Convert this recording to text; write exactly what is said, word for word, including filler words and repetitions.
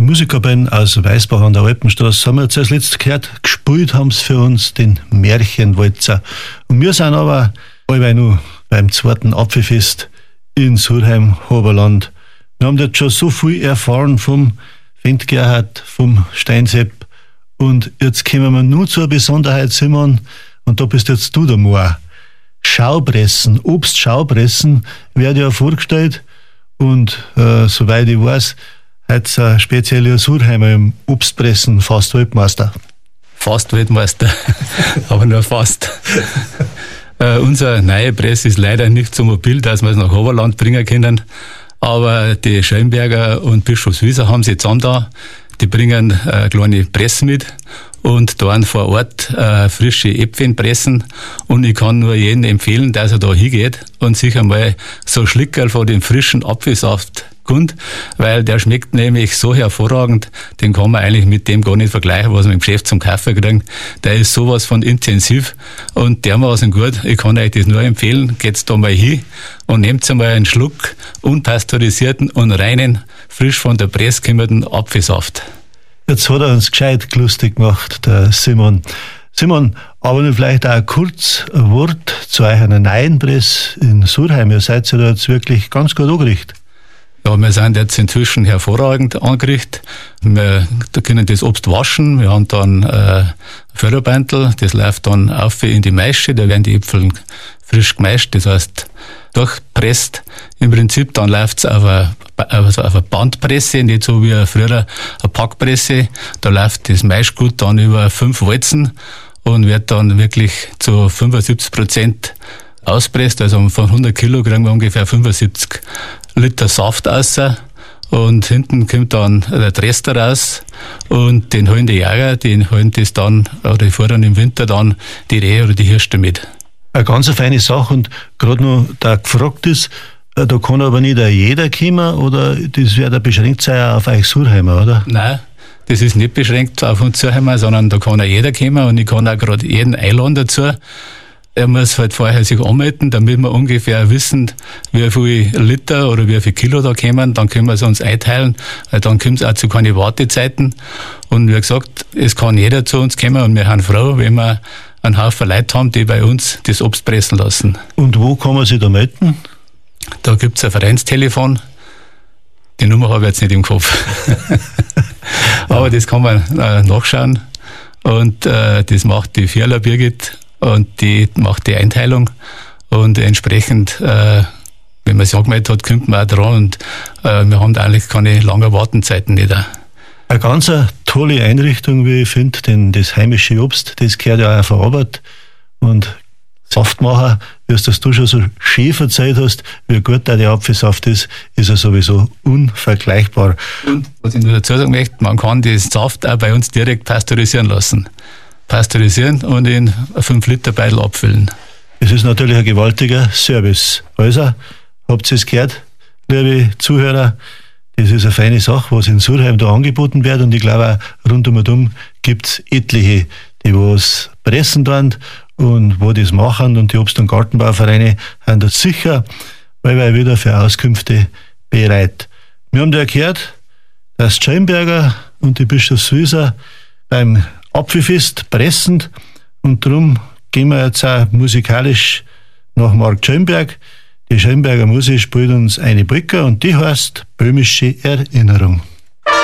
Musiker bin aus Weißbach an der Alpenstraße, haben wir jetzt als letztes gehört, gespielt haben sie für uns den Märchenwalzer. Und wir sind aber allweil noch beim zweiten Apfelfest in Surheim-Haberland. Wir haben dort schon so viel erfahren vom Fendt Gerhard, vom Steinsepp. Und jetzt kommen wir nur zur Besonderheit, Simon, und da bist jetzt du der Moor. Schaupressen, Obstschaupressen werden ja vorgestellt. Und äh, soweit ich weiß, hat es ein spezieller Surheimer im Obstpressen, fast Weltmeister. Fast Weltmeister, aber nur fast. äh, unsere neue Presse ist leider nicht so mobil, dass wir es nach Haberland bringen können. Aber die Schönberger und Bischofswieser haben sie zusammen da. Die bringen eine kleine Presse mit und da vor Ort äh, frische Äpfel pressen. Und ich kann nur jedem empfehlen, dass er da hingeht und sich einmal so ein Schlickerl von dem frischen Apfelsaft gönnt, weil der schmeckt nämlich so hervorragend, den kann man eigentlich mit dem gar nicht vergleichen, was man im Geschäft zum Kaffee kriegt. Der ist sowas von intensiv und dermaßen gut. Ich kann euch das nur empfehlen, geht's da mal hin und nehmt einmal einen Schluck unpasteurisierten und reinen, frisch von der Presse kommenden Apfelsaft. Jetzt hat er uns gescheit lustig gemacht, der Simon. Simon, aber nur vielleicht auch kurz ein Wort zu einer neuen Presse in Surheim. Ihr seid ja da jetzt wirklich ganz gut angerichtet. Ja, wir sind jetzt inzwischen hervorragend angerichtet. Wir da können das Obst waschen. Wir haben dann äh, Förderbandel, das läuft dann auf in die Maische, da werden die Äpfel frisch gemeischt, das heißt durchpresst. Im Prinzip dann läuft es auf eine, also auf eine Bandpresse, nicht so wie früher eine Packpresse. Da läuft das Maischgut dann über fünf Walzen und wird dann wirklich zu fünfundsiebzig Prozent auspresst. Also von hundert Kilo kriegen wir ungefähr fünfundsiebzig Liter Saft raus. Und hinten kommt dann der Trester raus und den holen die Jäger, die holen das dann, oder die fahren im Winter dann die Rehe oder die Hirsche mit. Eine ganz feine Sache und gerade noch da gefragt ist, da kann aber nicht jeder kommen oder das wird beschränkt sein auf euch Surheimer, oder? Nein, das ist nicht beschränkt auf uns Surheimer, sondern da kann auch jeder kommen und ich kann auch gerade jeden einladen dazu. Er muss halt vorher sich anmelden, damit wir ungefähr wissen, wie viel Liter oder wie viel Kilo da kommen. Dann können wir es uns einteilen, weil dann kommt es auch zu keine Wartezeiten. Und wie gesagt, es kann jeder zu uns kommen und wir sind froh, wenn wir einen Haufen Leute haben, die bei uns das Obst pressen lassen. Und wo kann man sich da melden? Da gibt es ein Vereinstelefon. Die Nummer habe ich jetzt nicht im Kopf. Aber das kann man äh, nachschauen. Und äh, das macht die Vierler Birgit. Und die macht die Einteilung und entsprechend, äh, wenn man sich angemeldet hat, kommt man auch dran und äh, wir haben da eigentlich keine langen Wartenzeiten nicht. Eine ganz tolle Einrichtung, wie ich finde, denn das heimische Obst, das gehört ja auch verarbeitet und Saftmacher, wie es das du schon so schön erzählt hast, wie gut der Apfelsaft ist, ist er sowieso unvergleichbar. Und was ich nur dazu sagen möchte, man kann den Saft auch bei uns direkt pasteurisieren lassen. Pasteurisieren und in fünf Liter Beutel abfüllen. Das ist natürlich ein gewaltiger Service. Also, habt ihr es gehört, liebe Zuhörer? Das ist eine feine Sache, was in Surheim da angeboten wird und ich glaube auch rund um und um gibt es etliche, die was pressen tun und wo das machen und die Obst- und Gartenbauvereine haben da sicher, weil wir wieder für Auskünfte bereit. Wir haben da gehört, dass die Schönberger und die Bischofswieser beim Apfelfest pressend und darum gehen wir jetzt auch musikalisch nach Markt Schönberg. Die Schönberger Musik spielt uns eine Polka und die heißt Böhmische Erinnerung.